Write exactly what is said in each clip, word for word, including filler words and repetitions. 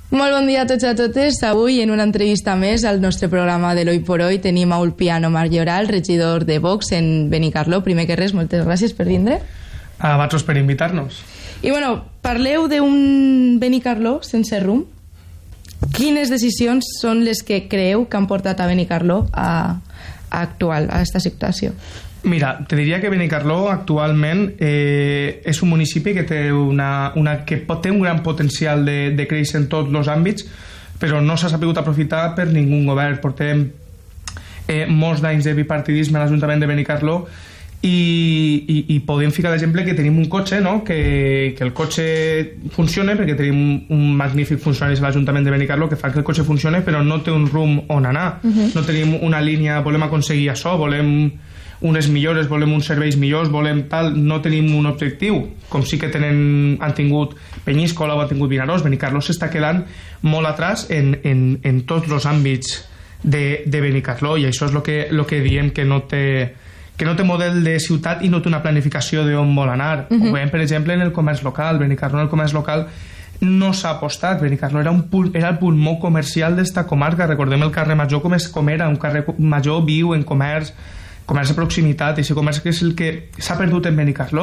Molt bon dia a tots i a totes. Avui, en una entrevista més al nostre programa de l'Hoy por Hoy, tenim a Ulpiano Mayoral, regidor de Vox en Benicarló. Primer que res, moltes gràcies per vindre. A vosaltres per invitar-nos. I bueno, parleu d'un Benicarló sense rumb. Quines decisions són les que creeu que han portat a Benicarló a, a actual, a aquesta situació? Mira, te diria que Benicarló actualment eh, és un municipi que té, una, una, que pot, té un gran potencial de, de créixer en tots els àmbits, però no s'ha sabut aprofitar per ningú govern. Portem eh, molts d'anys de bipartidisme a l'Ajuntament de Benicarló i, i, i podem ficar l'exemple que tenim un cotxe, no? que, que el cotxe funciona, perquè tenim un magnífic funcionari a l'Ajuntament de Benicarló que fa que el cotxe funcione, però no té un rumb on anar. Uh-huh. No tenim una línia, volem aconseguir això, volem unes millores, volem uns serveis millors, volem tal, no tenim un objectiu, com sí que tenen, han tingut Penyíscola o han tingut Vinaròs. Benicarló s'està quedant molt atrás en, en, en tots els àmbits de, de Benicarló, i això és el que, lo que diem que no té que no té model de ciutat i no té una planificació d'on vol anar. Uh-huh. Ho veiem, per exemple, en el comerç local. Benicarló en el comerç local no s'ha apostat. Benicarló era, un pul, era el pulmó comercial d'esta comarca. Recordem el carrer Major com, és, com era, un carrer Major viu en comerç, comerç de proximitat, i aquest comerç que és el que s'ha perdut en Benicarló,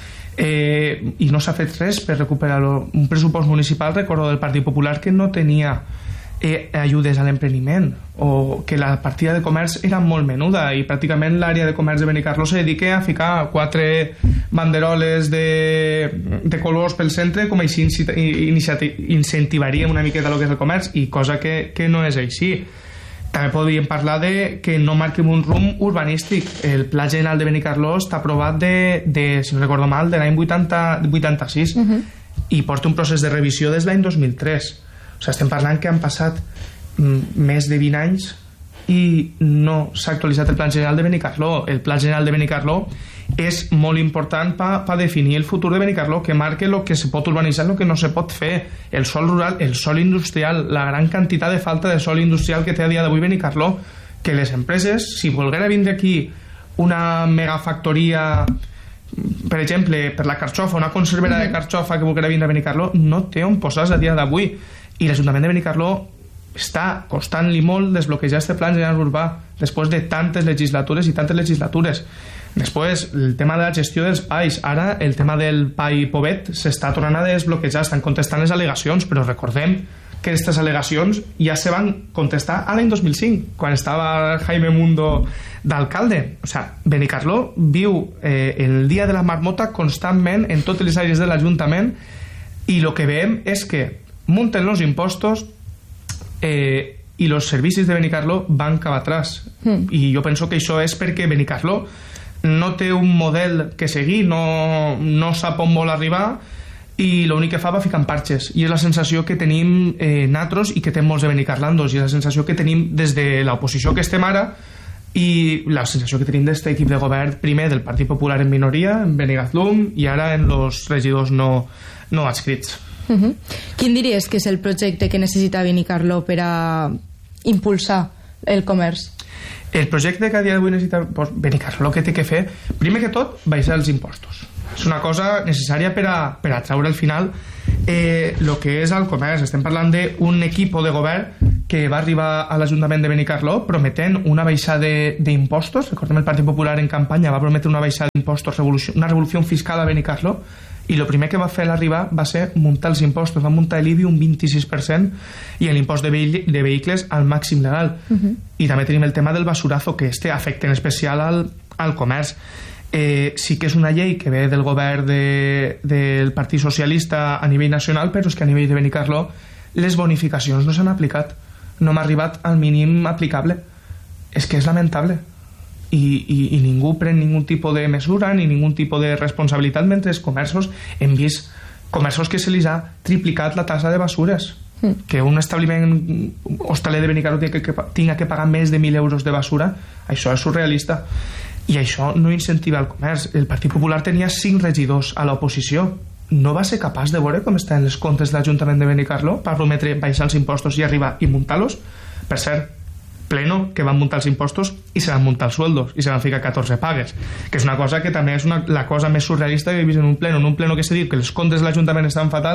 eh, i no s'ha fet res per recuperar-lo. Un pressupost municipal, recordo, del Partit Popular que no tenia eh, ajudes a l'empreniment, o que la partida de comerç era molt menuda i pràcticament l'àrea de comerç de Benicarló se dedica a ficar quatre banderoles de, de colors pel centre, com així incentivaríem una miqueta el que és el comerç, i cosa que, que no és així. També podríem parlar de que no marquem un rumb urbanístic. El Pla General de Benicarló està aprovat de, de si no recordo mal, de l'any vuitanta-sis, uh-huh. i porta un procés de revisió des de l'any dos mil tres. O sigui, estem parlant que han passat mm, més de vint anys i no s'ha actualitzat el Pla General de Benicarló. El Pla General de Benicarló és molt important per pa definir el futur de Benicarló, que marque el que se pot urbanitzar i el que no se pot fer. El sòl rural, el sòl industrial, la gran quantitat de falta de sòl industrial que té a dia d'avui Benicarló, que les empreses, si volguera vindre aquí una megafactoria, per exemple, per la carxofa, una conservera de carxofa que volguera vindre a Benicarló, no té on posar-se a dia d'avui. I l'Ajuntament de Benicarló està costant-li molt desbloquejar este Pla General Urbà després de tantes legislatures i tantes legislatures. Després, el tema de la gestió dels pais. Ara, el tema del pai Pobet s'està tornant a desbloquejar, estan contestant les al·legacions, però recordem que aquestes al·legacions ja se van contestar a l'any dos mil cinc, quan estava Jaime Mundo d'alcalde. O sigui, Benicarló viu eh, el dia de la marmota constantment en totes les àrees de l'Ajuntament, i el que veiem és que munten els impostos eh, i els servicis de Benicarló van cap atrás. Mm. I jo penso que això és perquè Benicarló no té un model que seguir, no, no sap on vol arribar, i l'únic que fa va ficar en parxes, i és la sensació que tenim eh, natros i que té molts de benicarlandos, i és la sensació que tenim des de l'oposició que estem ara, i la sensació que tenim d'aquest equip de govern, primer del Partit Popular en minoria, en Benigazlum, i ara en els regidors no, no adscrits. Uh-huh. Quin diries que és el projecte que necessita Benicarló per a impulsar el comerç? El projecte que a dia d'avui necessita Benicarló, el que té que fer, primer que tot, baixar els impostos. És una cosa necessària per a, per a treure al final eh, el que és el comerç. Estem parlant d'un equip de govern que va arribar a l'Ajuntament de Benicarló prometent una baixada d'impostos. Recordem, el Partit Popular en campanya va prometre una baixada d'impostos, una revolució fiscal a Benicarló, i el primer que va fer a l'arribar va ser muntar els impostos. Va muntar l'I B I un vint-i-sis per cent i l'impost de, vehi de vehicles al màxim legal. Uh-huh. I també tenim el tema del basurazo, que este afecta en especial al, al comerç. Eh, sí que és una llei que ve del govern de, del Partit Socialista a nivell nacional, però és que a nivell de Benicarló les bonificacions no s'han aplicat, no m'ha arribat al mínim aplicable. És que és lamentable. I, i, i ningú pren ningun tipus de mesura ni ningun tipus de responsabilitat, mentre els comerços hem vist comerços que se li ha triplicat la tassa de basures, mm. que un establiment hostaler de Benicarló tinga que, tinga que pagar més de mil euros de basura. Això és surrealista, i això no incentiva el comerç. El Partit Popular tenia cinc regidors a l'oposició, no va ser capaç de veure com estan els comptes de l'Ajuntament de Benicarló per prometre baixar els impostos i arribar i muntar-los. Per cert, Pleno, que van muntar els impostos i se van muntar els sueldos i se van ficar catorze pagues, que és una cosa que també és una, la cosa més surrealista que he vist en un pleno. En un pleno que s'ha dit que els comptes de l'Ajuntament estan fatal,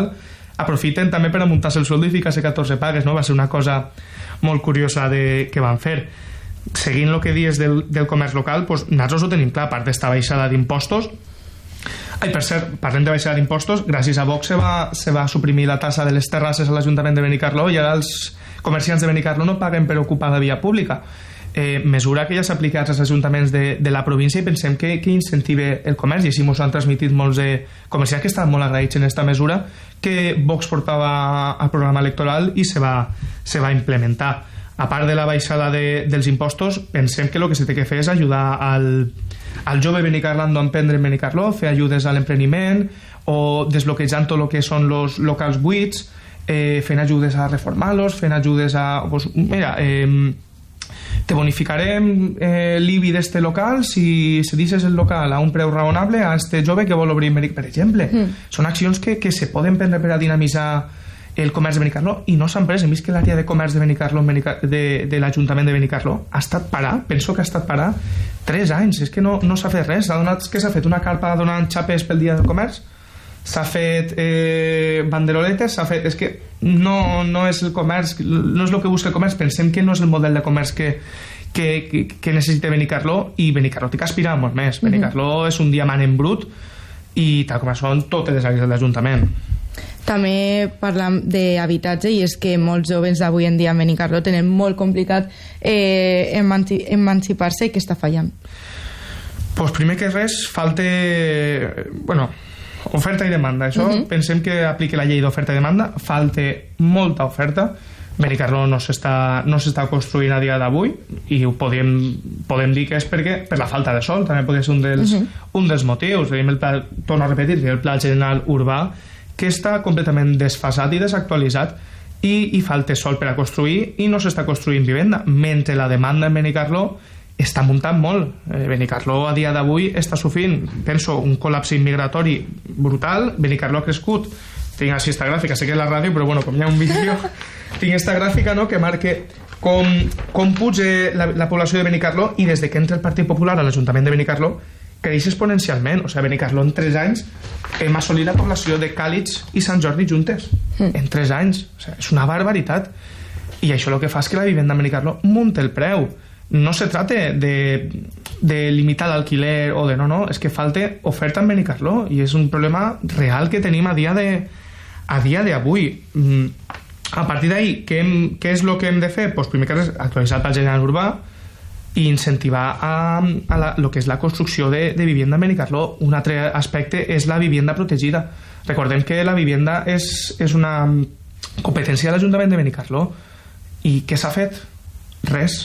aprofiten també per a muntar-se el sueldo i ficar-se catorze pagues, no? Va ser una cosa molt curiosa de, que van fer. Seguint el que dius del, del comerç local, doncs, nosaltres ho tenim clar, a part d'esta baixada d'impostos. Ai, per cert, parlem de baixada d'impostos, gràcies a Vox se va, se va suprimir la tassa de les terrasses a l'Ajuntament de Benicarló i ara els comerciants de Benicarló no paguen per ocupar la via pública. Eh, mesura que ja s'aplica als ajuntaments de, de la província i pensem que, que incentive el comerç, i així ens han transmitit molts de comerciants que estaven molt agraïts en aquesta mesura que Vox portava al programa electoral i se va, se va implementar. A part de la baixada de, dels impostos, pensem que el que se té que fer és ajudar al, al jove benicarlando a emprendre en Benicarló, fer ajudes a l'empreniment o desbloquejant tot el que són els locals buits, eh, fent ajudes a reformar-los, fent ajudes a... Pues, mira, eh, te bonificarem eh, l'I B I d'este local si se deixes el local a un preu raonable a este jove que vol obrir, per exemple. Mm. Són accions que, que se poden prendre per a dinamitzar el comerç de Benicarló i no s'han pres. Hem vist que l'àrea de comerç de Benicarló de, de l'Ajuntament de Benicarló ha estat parat, penso que ha estat parat tres anys, és que no, no s'ha fet res. S'ha donat, que s'ha fet una carpa donant xapes pel dia del comerç, s'ha fet eh, banderoletes, s'ha fet... És que no, no és el comerç, no és el que busca el comerç. Pensem que no és el model de comerç que, que, que, que necessita Benicarló, i Benicarló té que aspirar molt més. Mm-hmm. Benicarló és un diamant en brut i tal com són totes les àrees de l'Ajuntament. També parlam d'habitatge, i és que molts joves d'avui en dia a Benicarló tenen molt complicat eh, emanci emancipar-se. I què està fallant? Pues primer que res, falta... Bueno, oferta i demanda. Això uh-huh. Pensem que apliqui la llei d'oferta i demanda. Falta molta oferta. Benicarló no s'està no s'està construint a dia d'avui, i ho podem, podem dir que és perquè per la falta de sol, també podria ser un dels, uh-huh. un dels motius. Tenim el pla, torno a repetir, el Pla General Urbà, que està completament desfasat i desactualitzat, i, i falta sol per a construir, i no s'està construint vivenda, mentre la demanda en Benicarló està muntant molt. eh, Benicarló a dia d'avui està sofrint, penso, un col·lapse immigratori brutal. Benicarló ha crescut, tinc així esta gràfica, sé que és la ràdio, però bueno, com hi ha un vídeo tinc esta gràfica, no?, que marca com, com puja la, la població de Benicarló, i des de que entra el Partit Popular a l'Ajuntament de Benicarló creix exponencialment. O sigui, Benicarló en tres anys hem assolit la població de Càlix i Sant Jordi juntes, mm. en tres anys. O sigui, és una barbaritat, i això el que fa és que la vivenda a Benicarló munta el preu. No se trata de, de limitar l'alquiler o de no, no, és que falta oferta en Benicarló, i és un problema real que tenim a dia de a dia d'avui. A partir d'ahí, què, hem, què és el que hem de fer? Pues primer que res, actualitzar el Pla General Urbà i incentivar a, a la, lo que és la construcció de, de vivienda en Benicarló. Un altre aspecte és la vivienda protegida. Recordem que la vivienda és, és una competència de l'Ajuntament de Benicarló, i què s'ha fet? Res.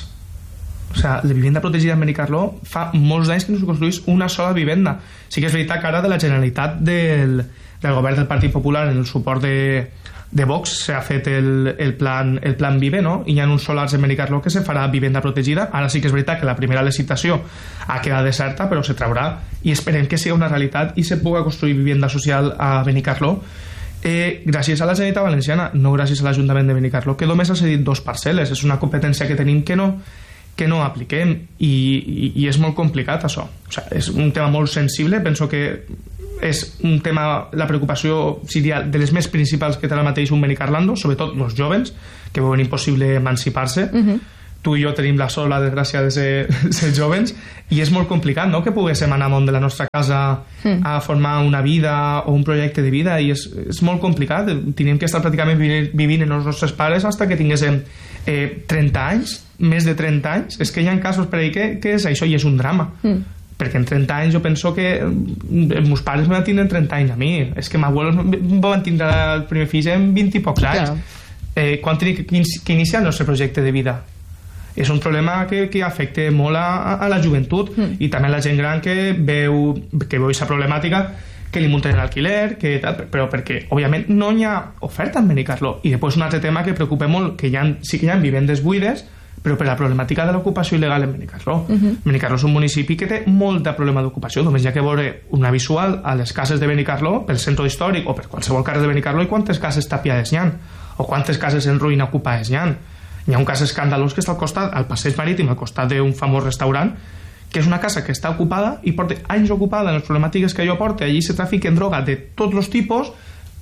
O sigui, la vivienda protegida en Benicarló fa molts anys que no es construeix una sola vivenda. Sí que és veritat que ara de la Generalitat del, del govern del Partit Popular, en el suport de, de Vox, s'ha fet el, el, plan, el plan Vive, no? I hi ha uns solars en Benicarló que se farà vivenda protegida. Ara sí que és veritat que la primera licitació ha quedat deserta, però se traurà, i esperem que sigui una realitat i se pugui construir vivenda social a Benicarló. Eh, gràcies a la Generalitat Valenciana, no gràcies a l'Ajuntament de Benicarló, que només ha cedit dos parcel·les. És una competència que tenim que no que no apliquem, i, i, i és molt complicat això. O sigui, és un tema molt sensible. Penso que és un tema, la preocupació seria de les més principals que té ara mateix un benicarlando, sobretot els joves, que veuen impossible emancipar-se. Uh-huh. Tu i jo tenim la sola desgràcia de ser, ser joves, i és molt complicat, no?, que poguéssim anar amunt de la nostra casa uh-huh. a formar una vida o un projecte de vida, i és, és molt complicat. Tenim que estar pràcticament vivint en els nostres pares fins que tinguéssim eh, trenta anys, més de trenta anys. És que hi ha casos per ahí que, que és això, i és un drama. Mm. Perquè en trenta anys jo penso que els meus pares me van tindre en trenta anys a mi. És que m'abuelos me van tindre el primer fill en vint i pocs anys. Claro. Eh, quan tenim que, que iniciar el nostre projecte de vida? És un problema que, que afecta molt a, a la joventut, mm. i també a la gent gran que veu que veu aquesta problemàtica, que li munten l'alquiler, que tal, però perquè, òbviament, no hi ha oferta en Benicarló. I després un altre tema que preocupa molt, que hi ha, sí que hi ha vivendes buides, però per la problemàtica de l'ocupació il·legal en Benicarló. Uh-huh. Benicarló és un municipi que té molta problema d'ocupació. Només hi ha que veure una visual a les cases de Benicarló, pel centre històric o per qualsevol carrer de Benicarló, i quantes cases tapiades hi ha, o quantes cases en ruïna ocupades hi ha. Hi ha un cas escandalós que està al costat, al passeig marítim, al costat d'un famós restaurant, que és una casa que està ocupada i porta anys ocupada. En les problemàtiques que jo porto, allí se trafiquen droga de tots els tipus,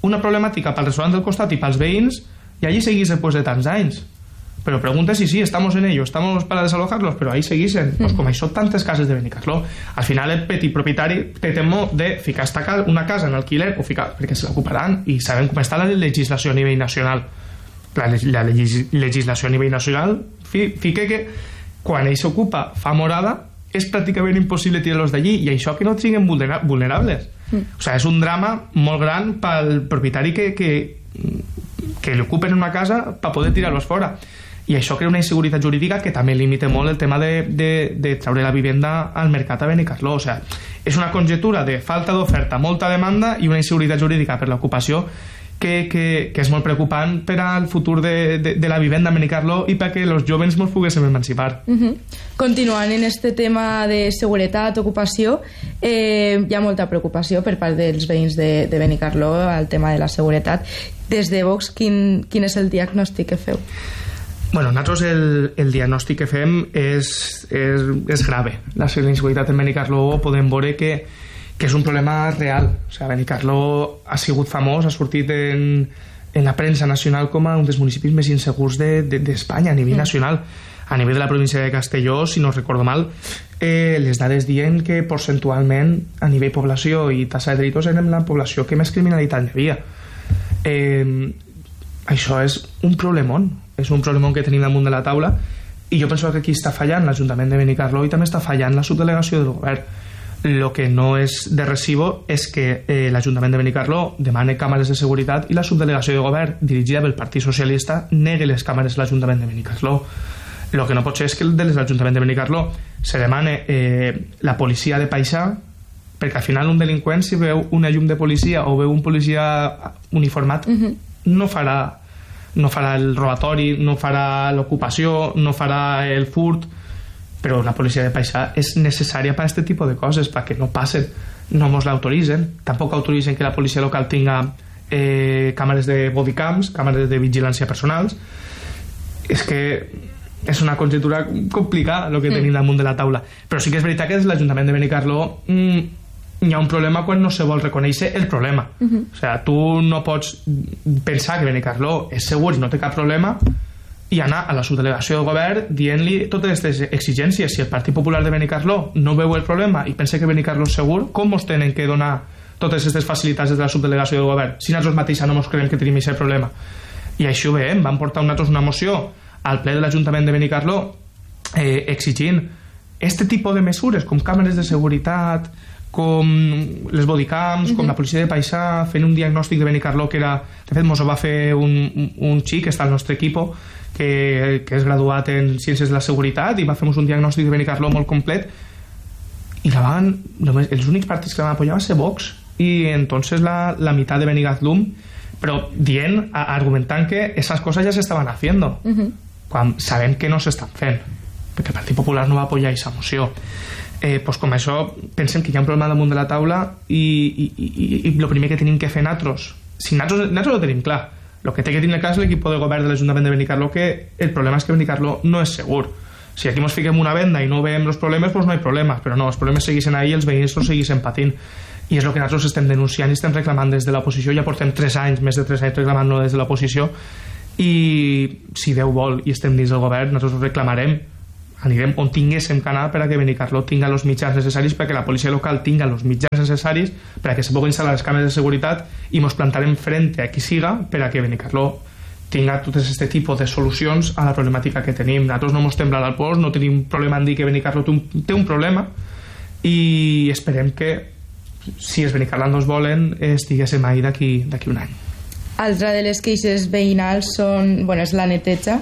una problemàtica pel restaurant del costat i pels veïns, i allí seguís després de tants anys. Pero pregunta si sí, estamos en ello, estamos para desalojarlos, pero ahí seguisen. Pues com això tantes cases de Benicarló, al final el petit propietari té temor de ficar esta casa, una casa en alquiler o ficar, perquè se l'ocuparan, i sabem com està la legislació a nivell nacional. La, la legis, legislació a nivell nacional fi, fica que quan ell s'ocupa fa morada és pràcticament impossible tirar-los d'allí, i això que no siguin vulnera, vulnerables. Mm. O sigui, és un drama molt gran pel propietari que, que, que li ocupen una casa per poder tirar-los fora. I això crea una inseguretat jurídica que també limita molt el tema de, de, de treure la vivenda al mercat a Benicarló. O sigui, és una conjectura de falta d'oferta, molta demanda i una inseguretat jurídica per l'ocupació que, que, que és molt preocupant per al futur de, de, de la vivenda a Benicarló i perquè els joves ens poguéssim emancipar. Uh-huh. Continuant en este tema de seguretat, ocupació, eh, hi ha molta preocupació per part dels veïns de, de Benicarló al tema de la seguretat. Des de Vox, quin, quin és el diagnòstic que feu? Bueno, nosaltres el, el diagnòstic que fem és, és, és grave. La inseguretat en Benicarló podem veure que, que és un problema real. O sigui, Benicarló ha sigut famós, ha sortit en, en la premsa nacional com a un dels municipis més insegurs d'Espanya, de, de, a nivell nacional. A nivell de la província de Castelló, si no recordo mal, eh, les dades diuen que percentualment a nivell població i tassa de delitos érem la població que més criminalitat hi havia. Eh, això és un problemón. És un problema que tenim damunt de la taula, i jo penso que aquí està fallant l'Ajuntament de Benicarló i també està fallant la subdelegació del govern. Lo que no és de recibo és que eh, l'Ajuntament de Benicarló demane càmeres de seguretat i la subdelegació de govern dirigida pel Partit Socialista negui les càmeres de l'Ajuntament de Benicarló. Lo que no pot ser és que de l'Ajuntament de Benicarló se demane eh, la policia de paisà, perquè al final un delinqüent, si veu una llum de policia o veu un policia uniformat, uh-huh. no farà no farà el robatori, no farà l'ocupació, no farà el furt, però la policia de paisà és necessària per a aquest tipus de coses, perquè no passen, no mos l'autoritzen, tampoc autoritzen que la policia local tinga eh, càmeres de bodycams, càmeres de vigilància personals. És que és una conjectura complicada el que tenim damunt de la taula, però sí que és veritat que des de l'Ajuntament de Benicarló mmm, hi ha un problema quan no se vol reconèixer el problema. Uh-huh. O sigui, tu no pots pensar que Benicarló és segur i no té cap problema i anar a la subdelegació del govern dient-li totes aquestes exigències. Si el Partit Popular de Benicarló no veu el problema i pensa que Benicarló és segur, com ens tenen que donar totes aquestes facilitats des de la subdelegació del govern si nosaltres mateixos no ens creiem que tenim aquest problema? I així ho veiem. Vam portar nosaltres una moció al ple de l'Ajuntament de Benicarló eh, exigint este tipus de mesures com càmeres de seguretat, com les bodycams, uh-huh. com la policia de paisà, fent un diagnòstic de Benicarló que era, de fet mos ho va fer un, un xic que està al nostre equip que, que és graduat en Ciències de la Seguretat i va fer un diagnòstic de Benicarló molt complet, i la van, només, els únics partits que la van apoyar va ser Vox i entonces la, la meitat de Benicarló, però dient, argumentant que esas cosas ya se estaban haciendo, uh-huh. quan sabem que no s'estan fent, perquè el Partit Popular no va apoyar aquesta moció. Eh, pues com això pensem que hi ha un problema damunt de la taula i, i, i, i el primer que tenim que fer nosaltres, si nosaltres, nosaltres ho tenim clar, el que té que tenir clar és l'equip de govern de l'Ajuntament de Benicarló, que el problema és que Benicarló no és segur. Si aquí ens fiquem una venda i no veiem els problemes, pues no hi ha problemes, però no, els problemes segueixen ahí i els veïns no segueixen patint, i és el que nosaltres estem denunciant i estem reclamant des de l'oposició. Ja portem tres anys, més de tres anys reclamant-lo des de l'oposició, i si Déu vol i estem dins del govern, nosaltres ho reclamarem, anirem on tinguéssim que anar per a que Benicarló tinga els mitjans necessaris, perquè la policia local tinga els mitjans necessaris per a que se puguin instal·lar les càmeres de seguretat, i ens plantarem frente a qui siga per a que Benicarló tinga tot aquest tipus de solucions a la problemàtica que tenim. Nosaltres no ens temblarà al pols, no tenim problema en dir que Benicarló té un, té un problema, i esperem que si els benicarlandos volen estiguéssim ahí d'aquí un any. Altra de les queixes veïnals són, bueno, és la neteja.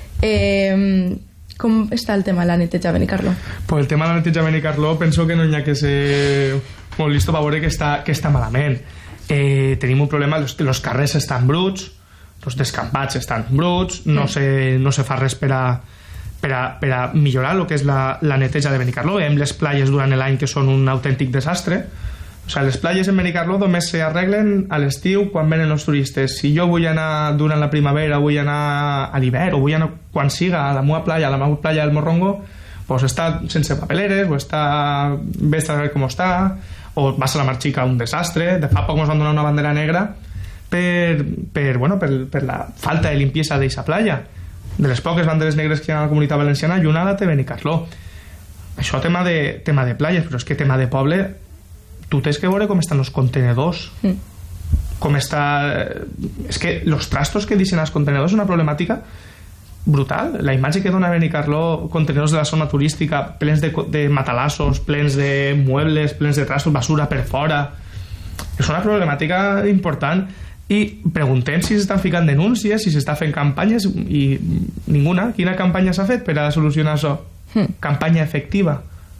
eh, Com està el tema de la neteja a Benicarló? Pues el tema de la neteja a Benicarló penso que no hi ha que ser molt listo per veure que està, que està malament. Eh, tenim un problema, els, els carrers estan bruts, els descampats estan bruts, no, mm. se, no se fa res per a, per a, per a millorar el que és la, la neteja de Benicarló. Veiem les platges durant l'any que són un autèntic desastre. O sigui, les platges en Benicarló només s'arreglen a l'estiu quan venen els turistes. Si jo vull anar durant la primavera, vull anar a l'hivern, o vull anar quan siga a la meva playa, a la meva playa del Morrongo, pues està sense papeleres, o està ves a veure com està, o vas a la Marxica, un desastre. De fa poc ens van donar una bandera negra per, per, bueno, per, per la falta de limpiesa d'eixa playa. De les poques banderes negres que hi ha a la Comunitat Valenciana, i una la té Benicarló. Això tema de, tema de playas, però és que tema de poble, tu tens que veure com estan els contenedors, mm. com està... És que els trastos que deixen als contenedors és una problemàtica brutal. La imatge que dona Benicarló, contenedors de la zona turística plens de, de matalassos, plens de muebles, plens de trastos, basura per fora, és una problemàtica important. I preguntem si s'estan ficant denúncies, si s'està fent campanyes, i ninguna. Quina campanya s'ha fet per a solucionar això? Hmm. Campanya efectiva.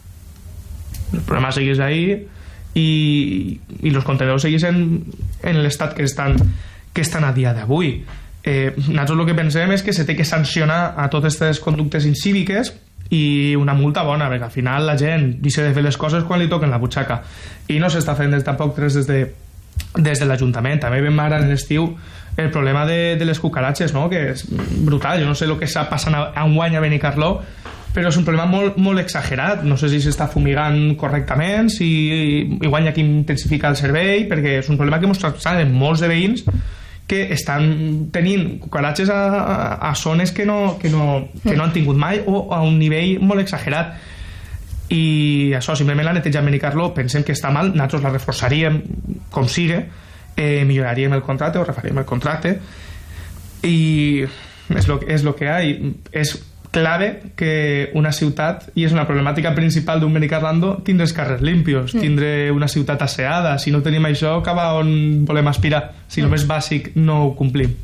El problema segueix ahí i, i els contenedors segueixen en l'estat que estan, que estan a dia d'avui. Eh, nosaltres el que pensem és que se té que sancionar a totes aquestes conductes incíviques i una multa bona, perquè al final la gent deixa de fer les coses quan li toquen la butxaca, i no s'està fent tampoc res des de des de l'Ajuntament. També vam ara en l'estiu el problema de, de les cucaratges, no? Que és brutal. Jo no sé el que està passant a, a un guany a Benicarló, però és un problema molt, molt exagerat. No sé si s'està fumigant correctament, si i guany aquí intensifica el servei, perquè és un problema que ens traslladen molts de veïns que estan tenint cucaratges a, a, a zones que no, que, no, que no han tingut mai, o a un nivell molt exagerat. I això, simplement la neteja a Benicarló pensem que està mal, nosaltres la reforçaríem com sigue, eh, milloraríem el contracte o refaríem el contracte, i és lo, és lo que hi ha. És clave que una ciutat, i és una problemàtica principal d'un Benicarlando, tindre els carrers limpios, mm. tindre una ciutat asseada. Si no tenim això, cap a on volem aspirar? Si mm. el més bàsic no ho complim.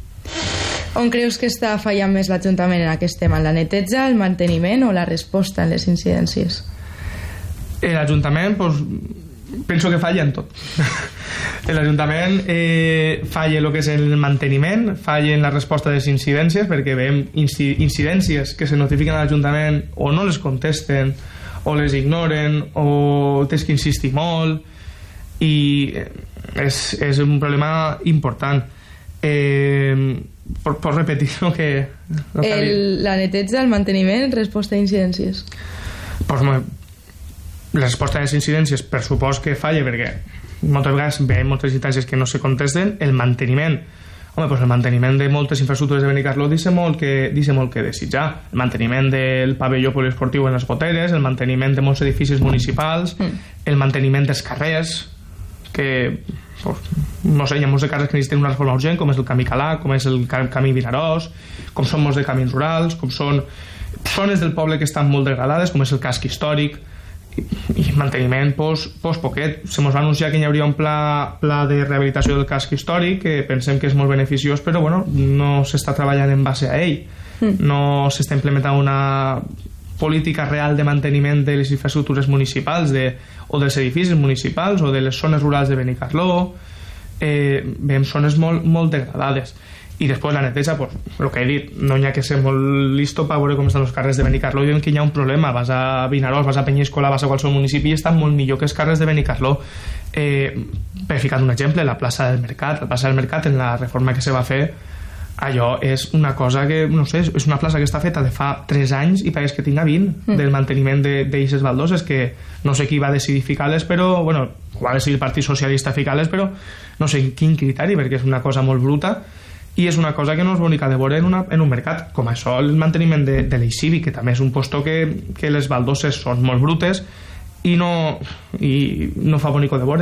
On creus que està fallant més l'Ajuntament en aquest tema? En la neteja, el manteniment o la resposta en les incidències? L'Ajuntament, pues, penso que falla en tot. L'Ajuntament eh, falla el que és el manteniment, falla en la resposta a les incidències, perquè veiem incidències que se notifiquen a l'Ajuntament o no les contesten, o les ignoren, o tens que insistir molt, i és, és un problema important. Eh, por, por repetir lo que, lo que el, la neteja, el manteniment, resposta a incidències. Pues, la resposta a les incidències per supost que falla, perquè moltes vegades veiem moltes incidències que no se contesten. El manteniment, home, pues el manteniment de moltes infraestructures de Benicarló deixa molt que, deixa molt que desitjar. El manteniment del pavelló poliesportiu en les goteres, el manteniment de molts edificis municipals, mm. el manteniment dels carrers, que pues, no sé, hi ha molts de carrers que necessiten una reforma urgent, com és el camí Calà, com és el camí Vinaròs, com són molts de camins rurals, com són zones del poble que estan molt degradades, com és el casc històric, i manteniment pues, pues poquet. Se mos va anunciar que hi hauria un pla, pla de rehabilitació del casc històric, que pensem que és molt beneficiós, però bueno, no s'està treballant en base a ell. Mm. No s'està implementant una política real de manteniment de les infraestructures municipals, de, o dels edificis municipals, o de les zones rurals de Benicarló. Eh, veiem zones molt, molt degradades. I després la neteja, pues, el que he dit, no hi ha que ser molt listo per veure com estan els carrers de Benicarló, i veiem que hi ha un problema. Vas a Vinaròs, vas a Penyíscola, vas a qualsevol municipi i estan molt millor que els carrers de Benicarló. Eh, per ficar un exemple, la plaça del Mercat, la plaça del Mercat, en la reforma que se va fer, allò és una cosa que, no sé, és una plaça que està feta de fa tres anys i pareix que tinga vint, mm. del manteniment d'eixes baldoses, que no sé qui va decidir ficar-les, però, bueno, va decidir el Partit Socialista ficar-les, però no sé quin criteri, perquè és una cosa molt bruta, i és una cosa que no és bonica de veure en, una, en un mercat. Com això, el manteniment de, de l'eix cívic, que també és un posto que, que les baldoses són molt brutes i no, i no fa bonico de veure.